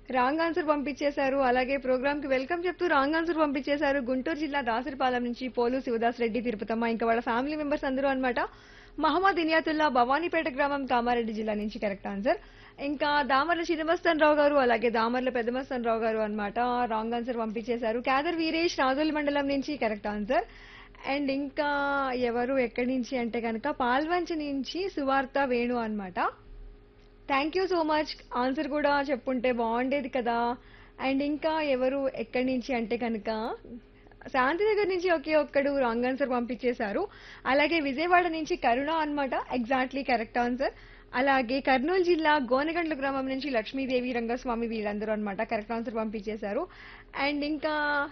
Wrong answer పంపించేశారు. అలాగే ప్రోగ్రామ్‌కి వెల్కమ్ చెప్తూ రాంగ్ ఆన్సర్ పంపించేశారు. గుంటూరు జిల్లా దాసరిపాలెం నుంచి పోలు శివదాస్ రెడ్డి, తిరుపతమ్మ ఇంకా వాళ్ళ ఫ్యామిలీ మెంబర్స్ అందరూ అన్నమాట. మహమ్మద్ ఇనియాతుల్లా భవానీపేట గ్రామం, కామారెడ్డి జిల్లా నుంచి కరెక్ట్ ఆన్సర్. ఇంకా దామర్ల చిన్నమస్తాన్ రావు గారు, అలాగే దామర్ల పెద్దమస్తాన్ రావు గారు అన్నమాట. రాంగ్ ఆన్సర్ పంపించేశారు. క్యాదర్ వీరేష్ రాజోలి మండలం నుంచి కరెక్ట్ ఆన్సర్. అండ్ ఇంకా ఎవరు ఎక్కడి నుంచి అంటే కనుక పాల్వంచ నుంచి సువార్త వేణు అన్నమాట. Thank you so much. Answer కూడా చెప్పుంటే బాగుండేది కదా. అండ్ ఇంకా ఎవరు ఎక్కడి నుంచి అంటే కనుక శాంతినగర్ నుంచి ఒకే ఒక్కడు రాంగ్ ఆన్సర్ పంపించేశారు. అలాగే విజయవాడ నుంచి కరుణ అన్నమాట. Exactly correct answer. అలాగే కర్నూలు జిల్లా గోనగండ్ల గ్రామం నుంచి లక్ష్మీదేవి రంగస్వామి వీళ్ళందరూ అన్నమాట కరెక్ట్ ఆన్సర్ పంపించేశారు. అండ్ ఇంకా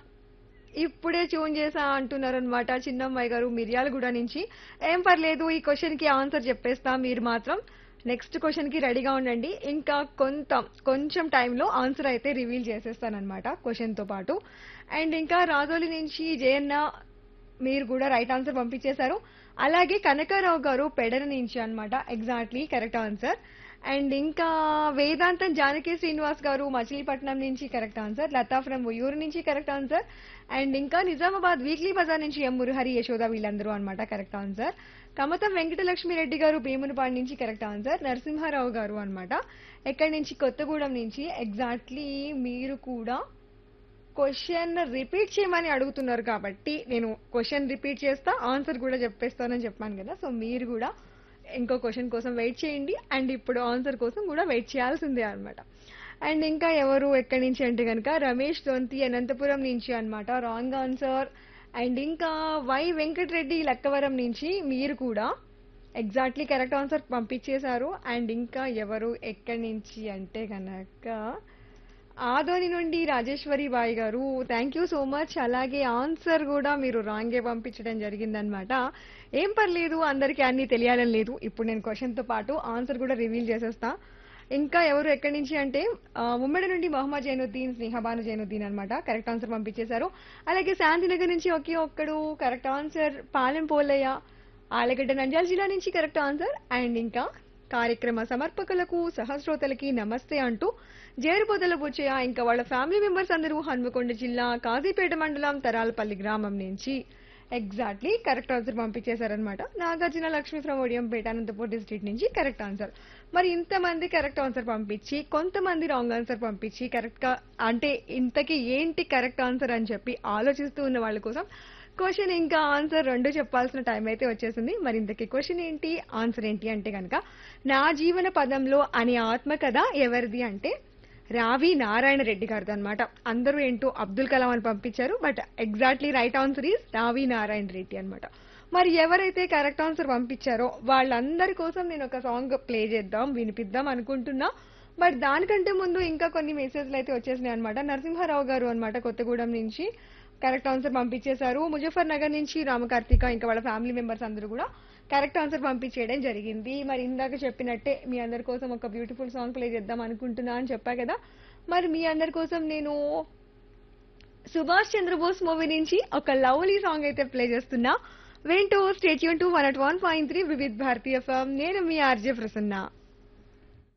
ఇప్పుడే ట్యూన్ చేసా అంటున్నారు అనమాట చిన్నమ్మాయి గారు మిర్యాలగూడ నుంచి. ఏం పర్లేదు, ఈ క్వశ్చన్ కి ఆన్సర్ చెప్పేస్తా, మీరు మాత్రం నెక్స్ట్ క్వశ్చన్ కి రెడీగా ఉండండి. ఇంకా కొంచెం టైంలో ఆన్సర్ అయితే రివీల్ చేసేస్తానన్నమాట క్వశ్చన్ తో పాటు. అండ్ ఇంకా రాజోలి నుంచి జయన్న, మీరు కూడా రైట్ ఆన్సర్ పంపించేశారు. అలాగే కనకారావు గారు పెడర నుంచి అన్నమాట. Exactly correct answer. అండ్ ఇంకా వేదాంతం జానకి శ్రీనివాస్ గారు మచిలీపట్నం నుంచి correct answer. Lata from Uyyuru నుంచి కరెక్ట్ ఆన్సర్. అండ్ ఇంకా నిజామాబాద్ వీక్లీ బజార్ నుంచి ఎం మురహరి యశోద వీళ్ళందరూ అన్నమాట కరెక్ట్ ఆన్సర్. కమతం వెంకటలక్ష్మి రెడ్డి గారు భీమునిపాడు నుంచి కరెక్ట్ ఆన్సర్. నరసింహారావు గారు అన్నమాట ఎక్కడి నుంచి కొత్తగూడెం నుంచి. ఎగ్జాక్ట్లీ మీరు కూడా క్వశ్చన్ రిపీట్ చేయమని అడుగుతున్నారు కాబట్టి నేను క్వశ్చన్ రిపీట్ చేస్తా, ఆన్సర్ కూడా చెప్పేస్తానని చెప్పాను కదా. సో మీరు కూడా ఇంకో క్వశ్చన్ కోసం వెయిట్ చేయండి. అండ్ ఇప్పుడు ఆన్సర్ కోసం కూడా వెయిట్ చేయాల్సిందే అన్నమాట. అండ్ ఇంకా ఎవరు ఎక్కడి నుంచి అంటే కనుక రమేష్ దొంతి అనంతపురం నుంచి అన్నమాట రాంగ్ ఆన్సర్. అండ్ ఇంకా వై వెంకటరెడ్డి లక్కవరం నుంచి మీరు కూడా ఎగ్జాక్ట్లీ కరెక్ట్ ఆన్సర్ పంపించేశారు. అండ్ ఇంకా ఎవరు ఎక్కడి నుంచి అంటే కనుక ఆదోని నుండి రాజేశ్వరి బాయ్ గారు, థ్యాంక్ యూ సో మచ్. అలాగే ఆన్సర్ కూడా మీరు రాంగే పంపించడం జరిగిందనమాట. ఏం పర్లేదు, అందరికీ అన్ని తెలియాలని లేదు. ఇప్పుడు నేను క్వశ్చన్ తో పాటు ఆన్సర్ కూడా రివీల్ చేసేస్తా. ఇంకా ఎవరు ఎక్కడి నుంచి అంటే ఉమ్మడి నుండి మొహమ్మద్ జైనుద్దీన్, స్నేహబాను జైనుద్దీన్ అన్నమాట కరెక్ట్ ఆన్సర్ పంపించేశారు. అలాగే శాంతినగర్ నుంచి ఒకే ఒక్కడు కరెక్ట్ ఆన్సర్. పాలెం పోలయ్య ఆలగడ్డ నంద్యాల జిల్లా నుంచి కరెక్ట్ ఆన్సర్. అండ్ ఇంకా కార్యక్రమ సమర్పకులకు సహస్రోతలకి నమస్తే అంటూ జేరుపోతల బుచ్చయ్య ఇంకా వాళ్ళ ఫ్యామిలీ మెంబర్స్ అందరూ హన్మకొండ జిల్లా కాజీపేట మండలం తరాలపల్లి గ్రామం నుంచి exactly correct answer పంపించేశారనమాట. Nagarjuna Lakshmi from Odiyampeta Anantapur district నుంచి కరెక్ట్ ఆన్సర్. మరి ఇంతమంది కరెక్ట్ ఆన్సర్ పంపించి కొంతమంది రాంగ్ ఆన్సర్ పంపించి కరెక్ట్ గా అంటే ఇంతకీ ఏంటి కరెక్ట్ ఆన్సర్ అని చెప్పి ఆలోచిస్తూ ఉన్న వాళ్ళ కోసం క్వశ్చన్ ఇంకా ఆన్సర్ రెండు చెప్పాల్సిన టైం అయితే వచ్చేసింది. మరి ఇంతకీ క్వశ్చన్ ఏంటి, ఆన్సర్ ఏంటి అంటే కనుక నా జీవన పదంలో అనే ఆత్మకథ ఎవరిది అంటే రావి నారాయణ రెడ్డి గారిది అనమాట. అందరూ ఏంటో అబ్దుల్ కలాం అని పంపించారు, but exactly right answer is రావి నారాయణ రెడ్డి అనమాట. మరి ఎవరైతే కరెక్ట్ ఆన్సర్ పంపించారో వాళ్ళందరి కోసం నేను ఒక సాంగ్ ప్లే చేద్దాం, వినిపిద్దాం అనుకుంటున్నా. బట్ దానికంటే ముందు ఇంకా కొన్ని మెసేజ్లు అయితే వచ్చేసినాయి అనమాట. నరసింహారావు గారు అనమాట కొత్తగూడెం నుంచి కరెక్ట్ ఆన్సర్ పంపించేశారు. ముజఫర్ నగర్ నుంచి రామకార్తిక ఇంకా వాళ్ళ ఫ్యామిలీ మెంబర్స్ అందరూ కూడా కరెక్ట్ ఆన్సర్ పంపించేయడం జరిగింది. మరి ఇందాక చెప్పినట్టే మీ అందరి కోసం ఒక బ్యూటిఫుల్ సాంగ్ ప్లే చేద్దాం అనుకుంటున్నా అని చెప్పా కదా. మరి మీ అందరి కోసం నేను సుభాష్ చంద్రబోస్ మూవీ నుంచి ఒక లవ్లీ సాంగ్ అయితే ప్లే చేస్తున్నా. వింటూ stay tune to 101.3 Vividh Bharatiya FM. నేను మీ ఆర్జే ప్రసన్న.